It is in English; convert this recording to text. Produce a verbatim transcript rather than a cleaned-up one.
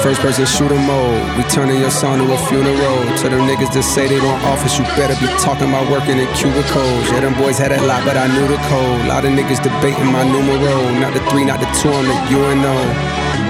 first person shooter mode. We turning your song to a funeral. To them niggas that say they want office, you better be talking about working in cubicles. Yeah, them boys had a lot, but I knew the code. Lot of niggas debating my numero. Not the three, not the two, I'm the U N O.